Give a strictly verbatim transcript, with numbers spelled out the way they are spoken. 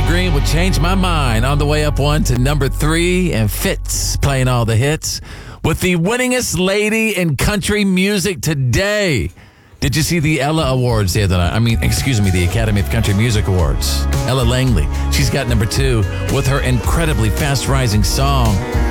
Shirley Green would change my mind on the way up one to number three, and Fitz playing all the hits with the winningest lady in country music today. Did you see the Ella Awards the other night? I mean, excuse me, the Academy of Country Music Awards. Ella Langley, she's got number two with her incredibly fast-rising song,